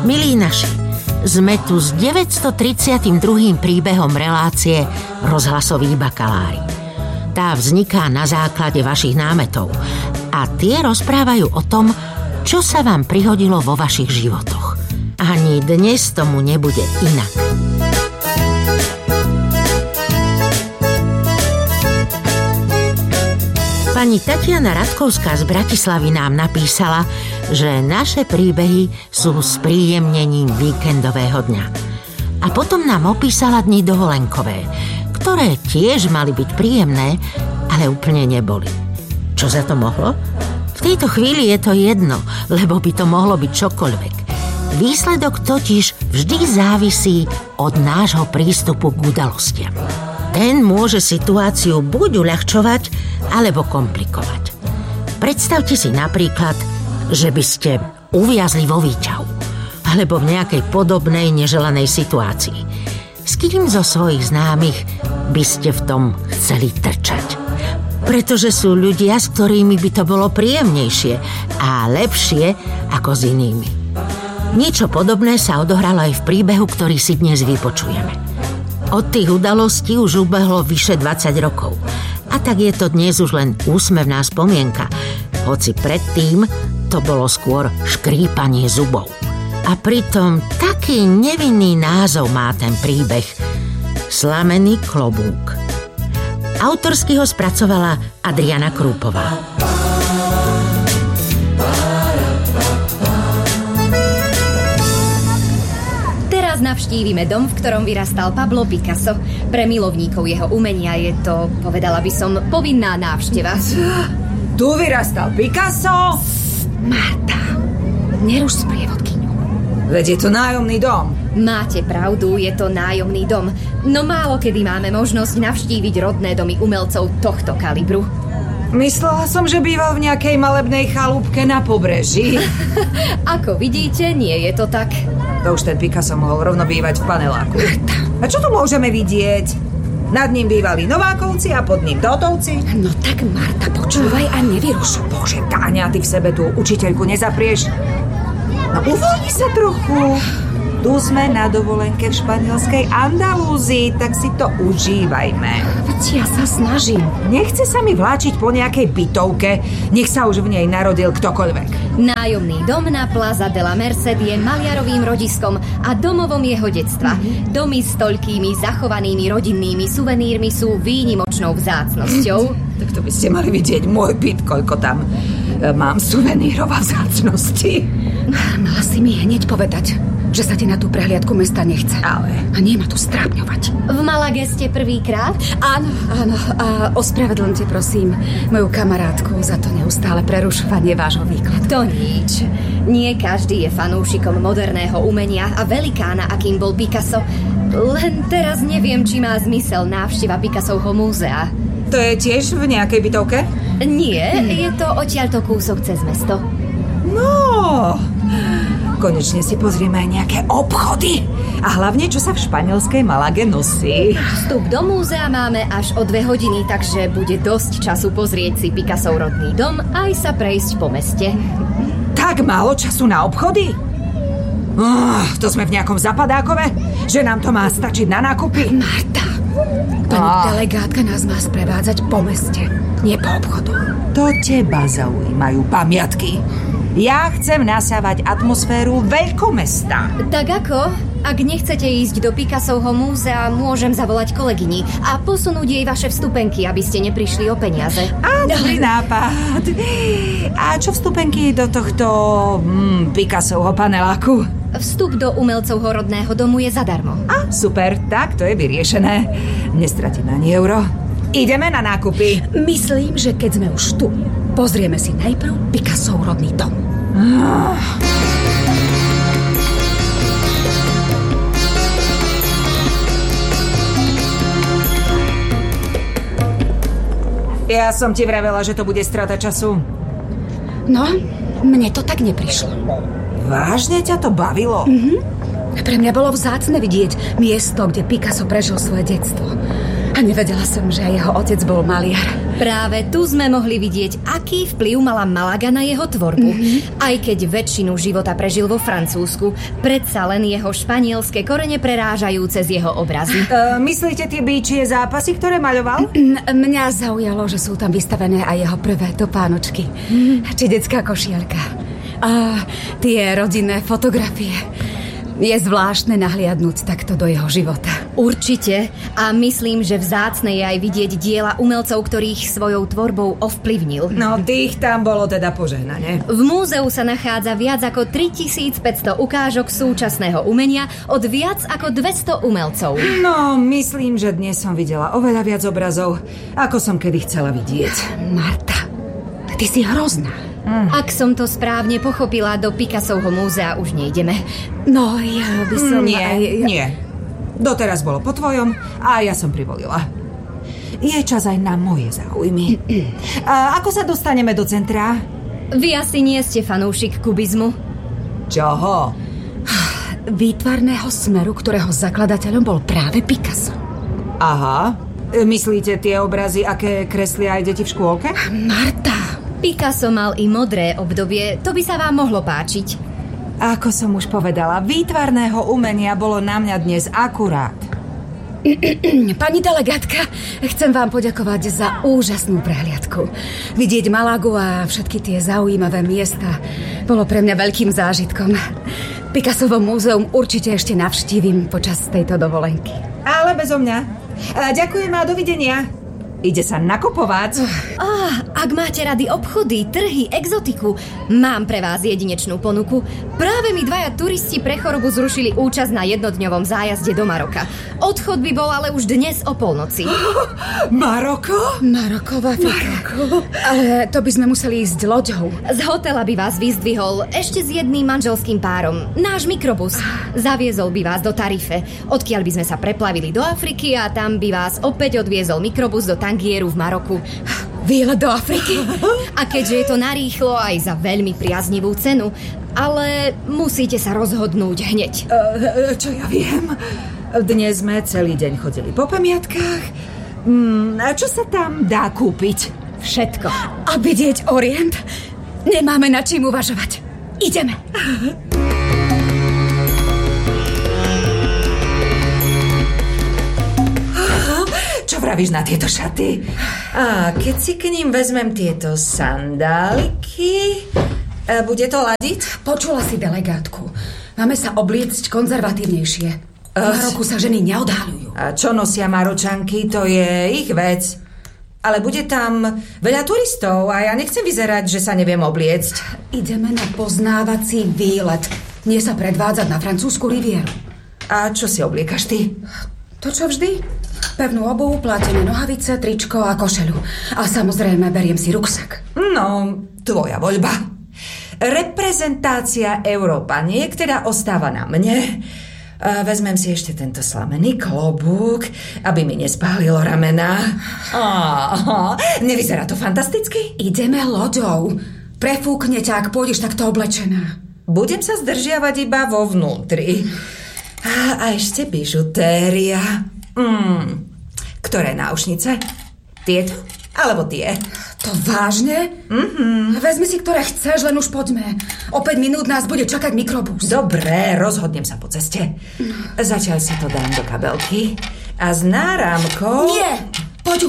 Milí naši, sme tu s 932. príbehom relácie Rozhlasoví bakalári. Tá vzniká na základe vašich námetov a tie rozprávajú o tom, čo sa vám prihodilo vo vašich životoch. Ani dnes tomu nebude inak. Pani Tatiana Radkovská z Bratislavy nám napísala, že naše príbehy sú spríjemnením víkendového dňa. A potom nám opísala dni dovolenkové, ktoré tiež mali byť príjemné, ale úplne neboli. Čo za to mohlo? V tejto chvíli je to jedno, lebo by to mohlo byť čokoľvek. Výsledok totiž vždy závisí od nášho prístupu k udalostiam. Ten môže situáciu buď uľahčovať, alebo komplikovať. Predstavte si napríklad, že by ste uviazli vo výťahu, alebo v nejakej podobnej neželanej situácii. S kým zo svojich známych by ste v tom chceli trčať? Pretože sú ľudia, s ktorými by to bolo príjemnejšie a lepšie ako s inými. Niečo podobné sa odohralo aj v príbehu, ktorý si dnes vypočujeme. Od tých udalostí už ubehlo vyše 20 rokov. A tak je to dnes už len úsmevná spomienka, hoci predtým to bolo skôr škrípanie zubov. A pritom taký nevinný názov má ten príbeh Slamený klobúk. Autorsky ho spracovala Adriana Krúpová. Navštívime dom, v ktorom vyrastal Pablo Picasso. Pre milovníkov jeho umenia je to, povedala by som, povinná návšteva. Tu vyrastal Picasso? Marta, neruš sprievodkyňu. Veď je to nájomný dom. Máte pravdu, je to nájomný dom. No málo kedy máme možnosť navštíviť rodné domy umelcov tohto kalibru. Myslela som, že býval v nejakej malebnej chalúbke na pobreží. Ako vidíte, nie je to tak. To už ten Picasso mohol rovno bývať v paneláku. A čo tu môžeme vidieť? Nad ním bývali Novákovci a pod ním Totovci. No tak, Marta, počúvaj a nevyrušuj. Bože, Táňa, ty v sebe tú učiteľku nezaprieš. No uvoľni sa trochu. Tu sme na dovolenke v španielskej Andalúzii, tak si to užívajme. Veď ja sa snažím. Nechce sa mi vláčiť po nejakej bytovke, nech sa už v nej narodil ktokoľvek. Nájomný dom na Plaza de la Merced je maliarovým rodiskom a domovom jeho detstva. Domy s toľkými zachovanými rodinnými suvenírmi sú výnimočnou vzácnosťou. Tak to by ste mali vidieť môj byt, koľko tam mám suvenírov a vzácnosti. Mala si mi hneď povedať, že sa ti na tú prehliadku mesta nechce. Ale... A nie ma tu strápňovať. V Malage ste prvýkrát? Áno. A ospravedlňte, prosím, moju kamarátku za to neustále prerušovanie vášho výkladu. To nič. Nie každý je fanúšikom moderného umenia a velikána, akým bol Picasso. Len teraz neviem, či má zmysel návšteva Picassovho múzea. To je tiež v nejakej bytovke? Nie, je to odtiaľto kúsok cez mesto. No... Konečne si pozrieme aj nejaké obchody. A hlavne, čo sa v španielskej Malage nosí. Vstup do múzea máme až o 2 hodiny, takže bude dosť času pozrieť si Picassov rodný dom aj sa prejsť po meste. Tak málo času na obchody? To sme v nejakom zapadákove? Že nám to má stačiť na nákupy? Marta, pani delegátka nás má sprevádzať po meste, nie po obchodu. To teba zaujímajú pamiatky. Ja chcem nasávať atmosféru veľkomesta. Tak ako? Ak nechcete ísť do Picassovho múzea, môžem zavolať kolegyni a posunúť jej vaše vstupenky, aby ste neprišli o peniaze. Dobrý nápad. A čo vstupenky do tohto Picassovho paneláku? Vstup do umelcovho rodného domu je zadarmo. Super, tak to je vyriešené. Nestratím ani euro. Ideme na nákupy. Myslím, že keď sme už tu, pozrieme si najprv Picassov rodný dom. Ja som ti vravela, že to bude strata času. No, mne to tak neprišlo. Vážne ťa to bavilo? Pre mňa bolo vzácne vidieť miesto, kde Picasso prežil svoje detstvo. A nevedela som, že aj jeho otec bol maliar. Práve tu sme mohli vidieť, aký vplyv mala Malaga na jeho tvorbu. Aj keď väčšinu života prežil vo Francúzsku, predsa len jeho španielské korene prerážajú cez jeho obrazy. Myslíte tie bíčie zápasy, ktoré maľoval? Mňa zaujalo, že sú tam vystavené aj jeho prvé topánočky. Či detská košielka. A tie rodinné fotografie. Je zvláštne nahliadnúť takto do jeho života. Určite. A myslím, že vzácne je aj vidieť diela umelcov, ktorých svojou tvorbou ovplyvnil. No, tých tam bolo teda požehnanie. V múzeu sa nachádza viac ako 3500 ukážok súčasného umenia od viac ako 200 umelcov. No, myslím, že dnes som videla oveľa viac obrazov, ako som kedy chcela vidieť. Marta, ty si hrozná. Ak som to správne pochopila, do Picassovho múzea už nejdeme. No, ja by som... Nie. Doteraz bolo po tvojom a ja som privolila. Je čas aj na moje záujmy. Ako sa dostaneme do centra? Vy asi nie ste fanúšik kubizmu. Čoho? Výtvarného smeru, ktorého zakladateľom bol práve Picasso. Aha. Myslíte tie obrazy, aké kreslia aj deti v škôlke? Marta! Picasso mal i modré obdobie, to by sa vám mohlo páčiť. Ako som už povedala, výtvarného umenia bolo na mňa dnes akurát. Pani delegátka, chcem vám poďakovať za úžasnú prehliadku. Vidieť Malagu a všetky tie zaujímavé miesta bolo pre mňa veľkým zážitkom. Picassovo múzeum určite ešte navštívim počas tejto dovolenky. Ale bezo mňa. Ďakujem a dovidenia. Ide sa nakupovať. Ak máte rady obchody, trhy, exotiku, mám pre vás jedinečnú ponuku. Práve mi 2 turisti pre chorobu zrušili účasť na jednodňovom zájazde do Maroka. Odchod by bol ale už dnes o polnoci. Maroko? Maroková Maroko. Ale to by sme museli ísť loďou. Z hotela by vás vyzdvihol ešte s jedným manželským párom. Náš mikrobus. Zaviezol by vás do Tarife, odkiaľ by sme sa preplavili do Afriky a tam by vás opäť odviezol mikrobus do Tangieru v Maroku. Výlet do Afriky? A keďže je to narýchlo aj za veľmi priaznivú cenu, ale musíte sa rozhodnúť hneď. Čo ja viem? Dnes sme celý deň chodili po pamiatkách. A čo sa tam dá kúpiť? Všetko. A vidieť Orient? Nemáme nad čím uvažovať. Ideme. Čo vravíš na tieto šaty? A keď si k ním vezmem tieto sandálky, bude to ladiť? Počula si delegátku. Máme sa obliecť konzervatívnejšie. V Maroku sa ženy neodhaľujú. A čo nosia Maročanky, to je ich vec. Ale bude tam veľa turistov a ja nechcem vyzerať, že sa neviem obliecť. Ideme na poznávací výlet. Nie sa predvádzať na francúzsku rivieru. A čo si obliekaš ty? To čo vždy? Pevnú obuv, plátené nohavice, tričko a košeľu. A samozrejme beriem si ruksak. No, tvoja voľba. Reprezentácia Európaniek teda ostáva na mne. Vezmem si ešte tento slamený klobúk, aby mi nespálilo ramená. Nevyzerá to fantasticky? Ideme loďou. Prefúkne ťa, ak pôjdeš takto oblečená. Budem sa zdržiavať iba vo vnútri. A ešte bižutéria. Ktoré náušnice? Tieto? Alebo tie? To vážne? Vezmi si, ktoré chceš, len už poďme. O 5 minút nás bude čakať mikrobus. Dobre, rozhodnem sa po ceste. Zatiaľ si to dám do kabelky. A s náramkou... Nie!